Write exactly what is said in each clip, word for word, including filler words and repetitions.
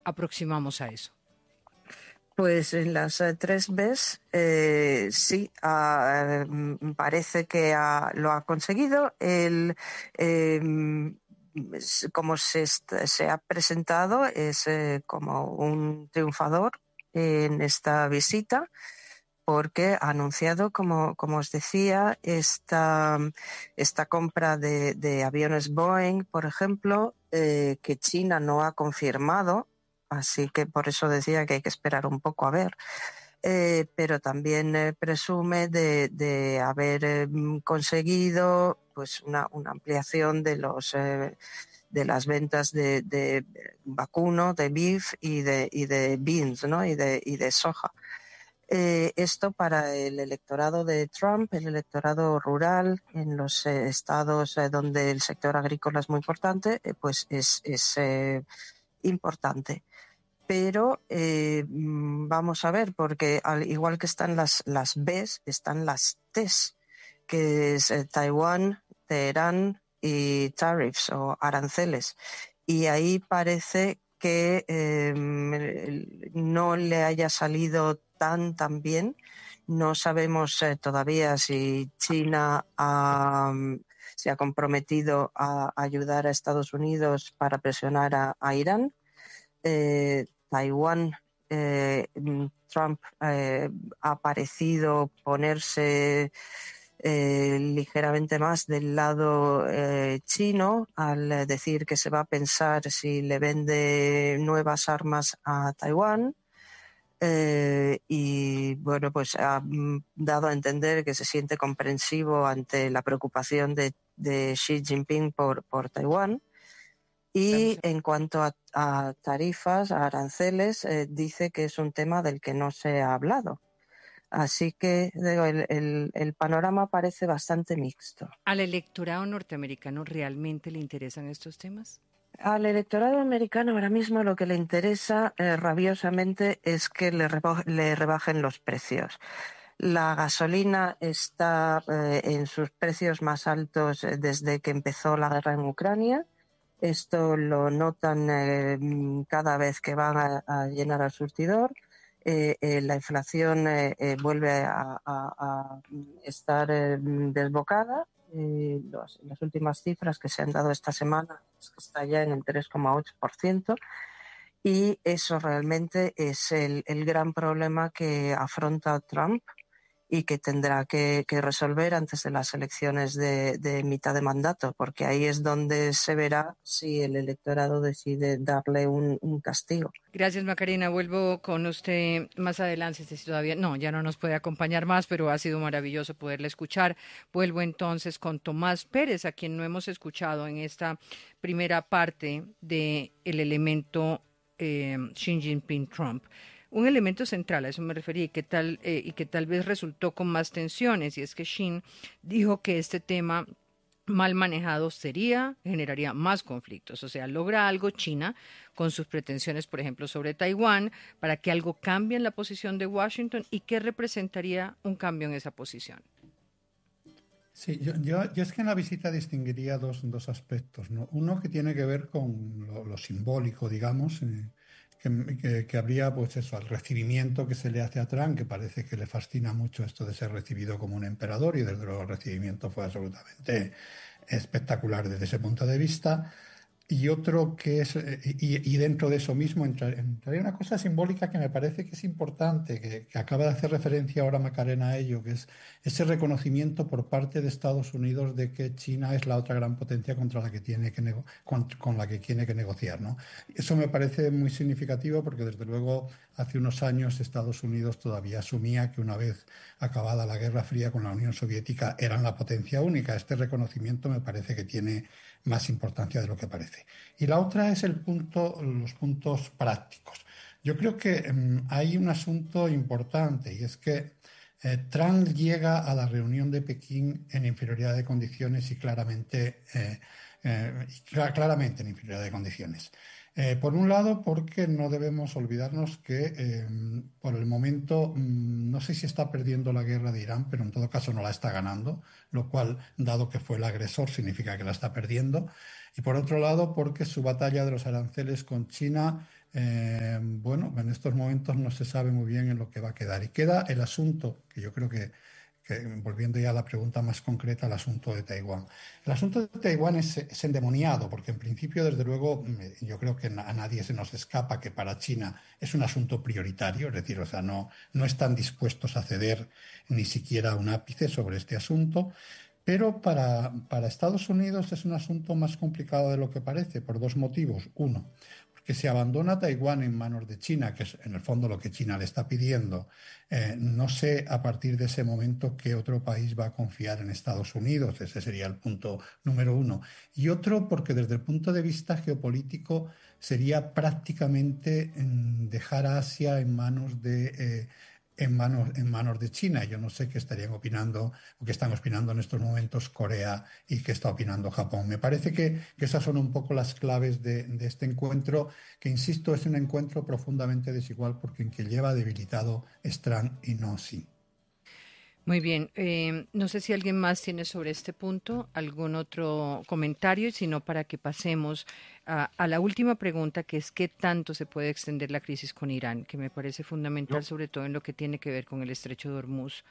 aproximamos a eso? Pues en las eh, tres Bs eh, sí, ah, eh, parece que ha- lo ha conseguido. El, eh, es- como se, est- se ha presentado, es eh, como un triunfador en esta visita, porque ha anunciado, como, como os decía, esta, esta compra de, de aviones Boeing, por ejemplo, eh, que China no ha confirmado, así que por eso decía que hay que esperar un poco a ver. Eh, pero también eh, presume de, de haber eh, conseguido pues una, una ampliación de los eh, de las ventas de, de vacuno, de beef y de, y de beans, ¿no? y de, y de soja. Eh, esto para el electorado de Trump, el electorado rural en los eh, estados eh, donde el sector agrícola es muy importante, eh, pues es, es eh, importante. Pero eh, vamos a ver, porque al igual que están las, las Bs, están las Ts, que es eh, Taiwán, Teherán y tariffs o aranceles. Y ahí parece que eh, no le haya salido tan tan bien. No sabemos eh, todavía si China ha, se ha comprometido a ayudar a Estados Unidos para presionar a, a Irán. Eh, Taiwán, eh, Trump eh, ha parecido ponerse eh, ligeramente más del lado eh, chino al decir que se va a pensar si le vende nuevas armas a Taiwán. Eh, y bueno, pues ha mm, dado a entender que se siente comprensivo ante la preocupación de, de Xi Jinping por, por Taiwán. Y en cuanto a, a tarifas, a aranceles, eh, dice que es un tema del que no se ha hablado. Así que digo, el, el, el panorama parece bastante mixto. ¿Al electorado norteamericano realmente le interesan estos temas? Al electorado americano ahora mismo lo que le interesa eh, rabiosamente es que le, rebo- le rebajen los precios. La gasolina está eh, en sus precios más altos eh, desde que empezó la guerra en Ucrania. Esto lo notan eh, cada vez que van a, a llenar al surtidor. Eh, eh, la inflación eh, eh, vuelve a, a, a estar eh, desbocada. Eh, los, las últimas cifras que se han dado esta semana es que está ya en el tres coma ocho por ciento. Y eso realmente es el, el gran problema que afronta Trump y que tendrá que, que resolver antes de las elecciones de, de mitad de mandato, porque ahí es donde se verá si el electorado decide darle un, un castigo. Gracias, Macarena. Vuelvo con usted más adelante, si todavía no, ya no nos puede acompañar más, pero ha sido maravilloso poderle escuchar. Vuelvo entonces con Tomás Pérez, a quien no hemos escuchado en esta primera parte de el elemento eh, Xi Jinping-Trump. Un elemento central, a eso me referí, y que tal eh, y que tal vez resultó con más tensiones, y es que Xi dijo que este tema mal manejado sería, generaría más conflictos. O sea, logra algo China con sus pretensiones, por ejemplo, sobre Taiwán, para que algo cambie en la posición de Washington y qué representaría un cambio en esa posición. Sí, yo, yo, yo es que en la visita distinguiría dos, dos aspectos, ¿no? Uno que tiene que ver con lo, lo simbólico, digamos, eh, que, que- que habría, pues eso, al recibimiento que se le hace a Trump, que parece que le fascina mucho esto de ser recibido como un emperador, y desde luego el recibimiento fue absolutamente espectacular desde ese punto de vista. Y otro que es, eh, y, y dentro de eso mismo entrar- entraría una cosa simbólica que me parece que es importante, que, que acaba de hacer referencia ahora Macarena a ello, que es ese reconocimiento por parte de Estados Unidos de que China es la otra gran potencia contra la que tiene que nego- con, con la que tiene que negociar, ¿no? Eso me parece muy significativo porque desde luego hace unos años Estados Unidos todavía asumía que una vez acabada la Guerra Fría con la Unión Soviética eran la potencia única. Este reconocimiento me parece que tiene más importancia de lo que parece. Y la otra es el punto, los puntos prácticos. Yo creo que mm, hay un asunto importante y es que eh, Trump llega a la reunión de Pekín en inferioridad de condiciones y claramente, eh, eh, y cla- claramente en inferioridad de condiciones. Eh, por un lado, porque no debemos olvidarnos que eh, por el momento mm, no sé si está perdiendo la guerra de Irán, pero en todo caso no la está ganando, lo cual, dado que fue el agresor, significa que la está perdiendo. Y por otro lado, porque su batalla de los aranceles con China Eh, bueno, en estos momentos no se sabe muy bien en lo que va a quedar. Y queda el asunto, que yo creo que, que, volviendo ya a la pregunta más concreta, el asunto de Taiwán. El asunto de Taiwán es, es endemoniado, porque en principio, desde luego, yo creo que a nadie se nos escapa que para China es un asunto prioritario, es decir, o sea, no, no están dispuestos a ceder ni siquiera un ápice sobre este asunto. Pero para, para Estados Unidos es un asunto más complicado de lo que parece, por dos motivos. Uno, porque si abandona Taiwán en manos de China, que es en el fondo lo que China le está pidiendo, eh, no sé a partir de ese momento qué otro país va a confiar en Estados Unidos. Ese sería el punto número uno. Y otro, porque desde el punto de vista geopolítico sería prácticamente mm, dejar a Asia en manos de... eh, en manos, en manos de China. Yo no sé qué estarían opinando o qué están opinando en estos momentos Corea y qué está opinando Japón. Me parece que, que esas son un poco las claves de, de este encuentro, que insisto, es un encuentro profundamente desigual porque en que lleva debilitado es Trump y no Xi. Muy bien, eh, no sé si alguien más tiene sobre este punto algún otro comentario, y si no, para que pasemos a, a la última pregunta, que es qué tanto se puede extender la crisis con Irán, que me parece fundamental, Yo, sobre todo en lo que tiene que ver con el estrecho de Hormuz.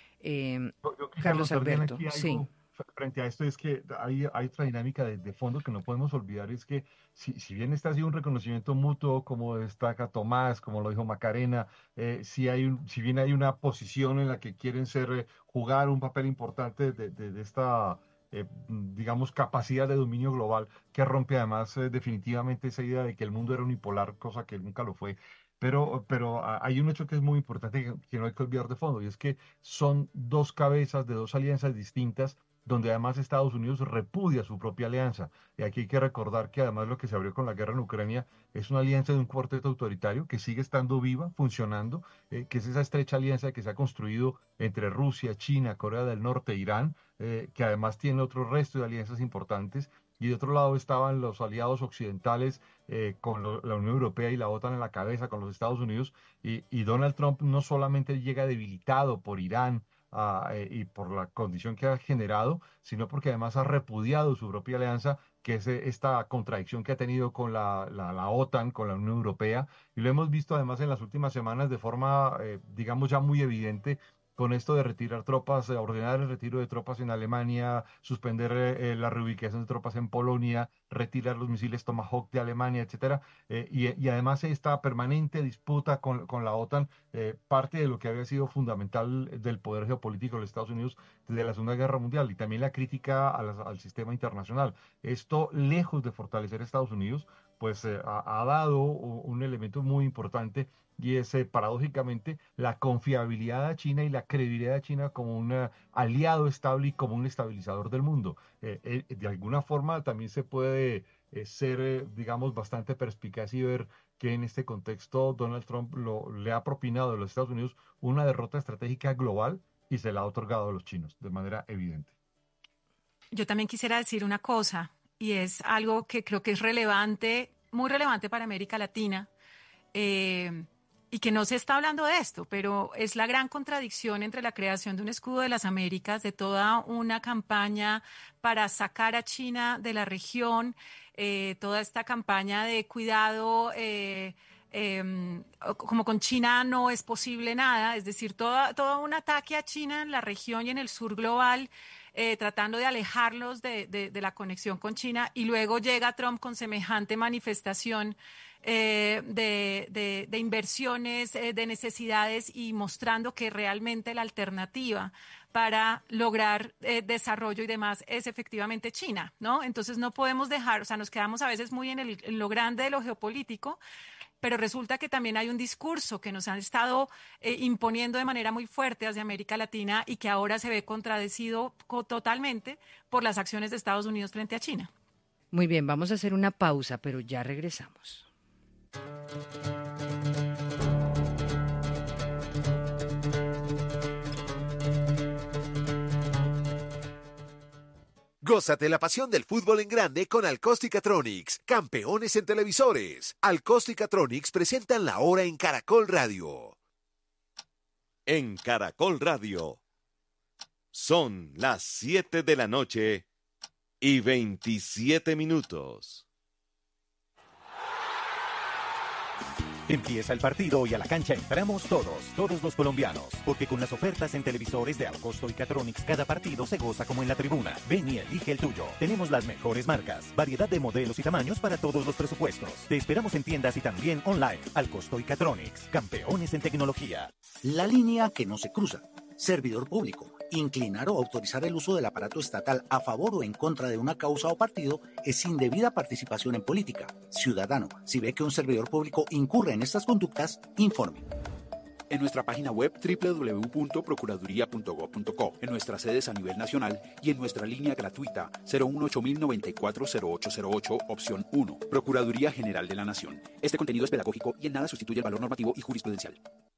Eh, yo, yo quisiera Carlos anotar bien Alberto, aquí sí. algo f- frente a esto, es que hay, hay otra dinámica de, de fondo que no podemos olvidar, es que si, si bien este ha sido un reconocimiento mutuo, como destaca Tomás, como lo dijo Macarena, eh, si, hay un, si bien hay una posición en la que quieren ser, eh, jugar un papel importante de, de- de esta, eh, mm, digamos, capacidad de dominio global, que rompe además, eh, definitivamente esa idea de que el mundo era unipolar, cosa que nunca lo fue. Pero, pero ah, hay un hecho que es muy importante que, que no hay que olvidar de fondo, y es que son dos cabezas de dos alianzas distintas, donde además Estados Unidos repudia su propia alianza. Y aquí hay que recordar que además lo que se abrió con la guerra en Ucrania es una alianza de un cuarteto autoritario que sigue estando viva, funcionando, eh, que es esa estrecha alianza que se ha construido entre Rusia, China, Corea del Norte, Irán, eh, que además tiene otro resto de alianzas importantes. Y de otro lado estaban los aliados occidentales, eh, con lo- la Unión Europea y la OTAN en la cabeza, con los Estados Unidos, y, y Donald Trump no solamente llega debilitado por Irán, ah, eh, y por la condición que ha generado, sino porque además ha repudiado su propia alianza, que es, eh, esta contradicción que ha tenido con la, la, la OTAN, con la Unión Europea, y lo hemos visto además en las últimas semanas de forma, eh, digamos, ya muy evidente. Con esto de retirar tropas, eh, ordenar el retiro de tropas en Alemania, suspender, eh, eh, la reubicación de tropas en Polonia, retirar los misiles Tomahawk de Alemania, etcétera, eh, y, y además esta permanente disputa con, con la OTAN, eh, parte de lo que había sido fundamental del poder geopolítico de los Estados Unidos desde la Segunda Guerra Mundial, y también la crítica a las- al sistema internacional. Esto, lejos de fortalecer a Estados Unidos, pues, eh, ha, ha dado u- un elemento muy importante, y es, eh, paradójicamente, la confiabilidad a China y la credibilidad de China como un, eh, aliado estable y como un estabilizador del mundo. Eh, eh, de alguna forma también se puede, eh, ser, eh, digamos, bastante perspicaz y ver que en este contexto Donald Trump lo, le ha propinado a los Estados Unidos una derrota estratégica global, y se la ha otorgado a los chinos de manera evidente. Yo también quisiera decir una cosa, y es algo que creo que es relevante, muy relevante para América Latina, eh, y que no se está hablando de esto, pero es la gran contradicción entre la creación de un escudo de las Américas, de toda una campaña para sacar a China de la región, eh, toda esta campaña de cuidado. Eh, eh, como con China no es posible nada, es decir, todo, todo un ataque a China en la región y en el sur global, eh, tratando de alejarlos de, de, de la conexión con China, y luego llega Trump con semejante manifestación, eh, de, de, de inversiones, eh, de necesidades, y mostrando que realmente la alternativa para lograr, eh, desarrollo y demás es efectivamente China, ¿no? Entonces no podemos dejar, o sea, nos quedamos a veces muy en, el, en lo grande de lo geopolítico, pero resulta que también hay un discurso que nos han estado, eh, imponiendo de manera muy fuerte hacia América Latina, y que ahora se ve contradecido co- totalmente por las acciones de Estados Unidos frente a China. Muy bien, vamos a hacer una pausa, pero ya regresamos. Gózate la pasión del fútbol en grande con Alcosticatronics, campeones en televisores. Alcosticatronics presentan la hora en Caracol Radio. En Caracol Radio son las siete de la noche y veintisiete minutos. Empieza el partido y a la cancha entramos todos, todos los colombianos, porque con las ofertas en televisores de Alcosto y Catronics cada partido se goza como en la tribuna. Ven y elige el tuyo. Tenemos las mejores marcas, variedad de modelos y tamaños para todos los presupuestos. Te esperamos en tiendas y también online. Alcosto y Catronics, campeones en tecnología. La línea que no se cruza. Servidor público. Inclinar o autorizar el uso del aparato estatal a favor o en contra de una causa o partido es indebida participación en política. Ciudadano, si ve que un servidor público incurre en estas conductas, informe. En nuestra página web doble u doble u doble u punto procuraduría punto gob punto co, en nuestras sedes a nivel nacional y en nuestra línea gratuita cero uno ocho mil noventa y cuatro cero ocho cero ocho, opción uno. Procuraduría General de la Nación. Este contenido es pedagógico y en nada sustituye el valor normativo y jurisprudencial.